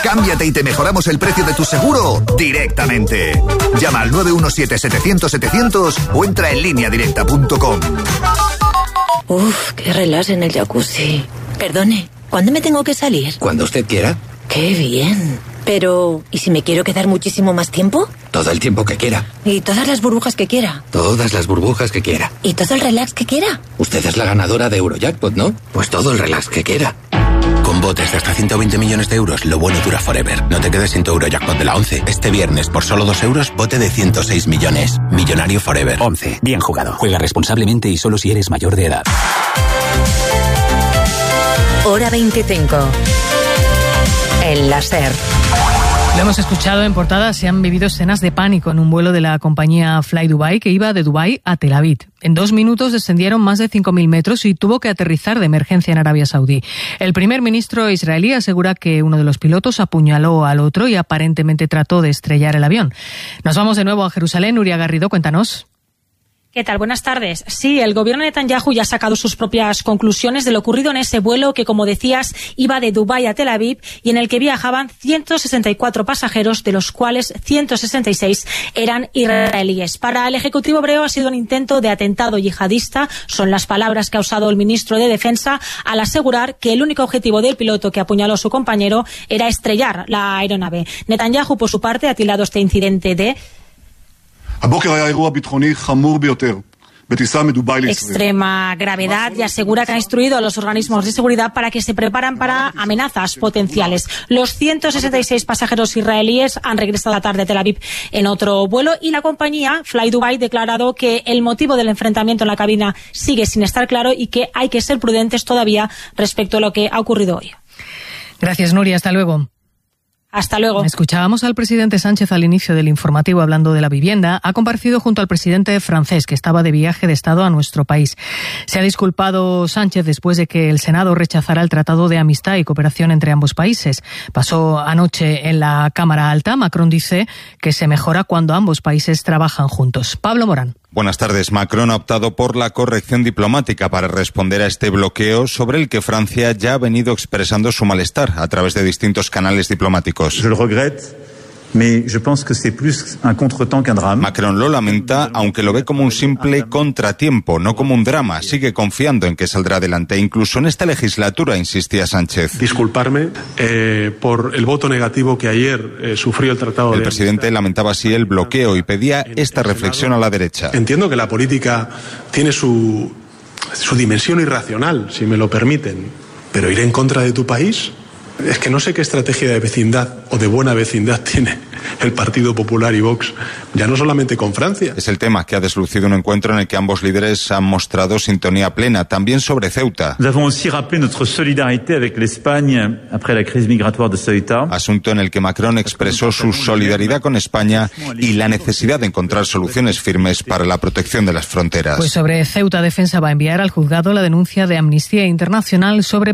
Cámbiate y te mejoramos el precio de tu seguro directamente. Llama al 917-700-700 o entra en lineadirecta.com. Uf, qué relax en el jacuzzi. Perdone, ¿cuándo me tengo que salir? Cuando usted quiera. ¡Qué bien! Pero, ¿y si me quiero quedar muchísimo más tiempo? Todo el tiempo que quiera. ¿Y todas las burbujas que quiera? Todas las burbujas que quiera. ¿Y todo el relax que quiera? Usted es la ganadora de Eurojackpot, ¿no? Pues todo el relax que quiera. Con botes de hasta 120 millones de euros, lo bueno dura forever. No te quedes sin tu Eurojackpot de la 11. Este viernes, por solo 2 euros, bote de 106 millones. Millonario forever. 11. Bien jugado. Juega responsablemente y solo si eres mayor de edad. Hora 25. El láser. Lo hemos escuchado en portada, se han vivido escenas de pánico en un vuelo de la compañía Fly Dubai que iba de Dubái a Tel Aviv. En 2 minutos descendieron más de 5.000 metros y tuvo que aterrizar de emergencia en Arabia Saudí. El primer ministro israelí asegura que uno de los pilotos apuñaló al otro y aparentemente trató de estrellar el avión. Nos vamos de nuevo a Jerusalén. Nuria Garrido, cuéntanos. ¿Qué tal? Buenas tardes. Sí, el gobierno de Netanyahu ya ha sacado sus propias conclusiones de lo ocurrido en ese vuelo que, como decías, iba de Dubái a Tel Aviv y en el que viajaban 164 pasajeros, de los cuales 166 eran israelíes. Para el Ejecutivo hebreo ha sido un intento de atentado yihadista, son las palabras que ha usado el ministro de Defensa al asegurar que el único objetivo del piloto que apuñaló a su compañero era estrellar la aeronave. Netanyahu, por su parte, ha tildado este incidente de extrema gravedad y asegura que ha instruido a los organismos de seguridad para que se preparan para amenazas potenciales. Los 166 pasajeros israelíes han regresado a la tarde a Tel Aviv en otro vuelo y la compañía Fly Dubai ha declarado que el motivo del enfrentamiento en la cabina sigue sin estar claro y que hay que ser prudentes todavía respecto a lo que ha ocurrido hoy. Gracias, Nuria. Hasta luego. Hasta luego. Escuchábamos al presidente Sánchez al inicio del informativo hablando de la vivienda. Ha comparecido junto al presidente francés, que estaba de viaje de Estado a nuestro país. Se ha disculpado Sánchez después de que el Senado rechazara el Tratado de Amistad y Cooperación entre ambos países. Pasó anoche en la Cámara Alta. Macron dice que se mejora cuando ambos países trabajan juntos. Pablo Morán. Buenas tardes. Macron ha optado por la corrección diplomática para responder a este bloqueo sobre el que Francia ya ha venido expresando su malestar a través de distintos canales diplomáticos. Je le regrette, mais je pense que c'est plus un contretemps qu'un drame. Macron lo lamenta, aunque lo ve como un simple contratiempo, no como un drama. Sigue confiando en que saldrá adelante. Incluso en esta legislatura, insistía Sánchez. Disculparme por el voto negativo que ayer sufrió el Tratado de... El presidente lamentaba así el bloqueo y pedía esta reflexión a la derecha. Entiendo que la política tiene su dimensión irracional, si me lo permiten, pero ir en contra de tu país... Es que no sé qué estrategia de vecindad o de buena vecindad tiene el Partido Popular y Vox, ya no solamente con Francia. Es el tema que ha deslucido un encuentro en el que ambos líderes han mostrado sintonía plena, también sobre Ceuta. Nous avons aussi rappelé notre solidarité avec l'Espagne après la crise migratoire de Ceuta. Asunto en el que Macron expresó su solidaridad con España y la necesidad de encontrar soluciones firmes para la protección de las fronteras. Pues sobre Ceuta, Defensa va a enviar al juzgado la denuncia de Amnistía Internacional sobre